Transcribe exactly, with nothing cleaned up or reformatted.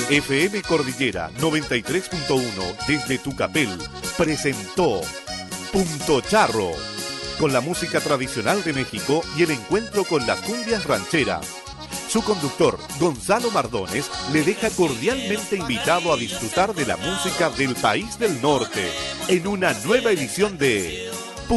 F M Cordillera noventa y tres punto uno desde Tucapel presentó Punto Charro, con la música tradicional de México y el encuentro con las cumbias rancheras. Su conductor, Gonzalo Mardones, le deja cordialmente invitado a disfrutar de la música del país del norte en una nueva edición de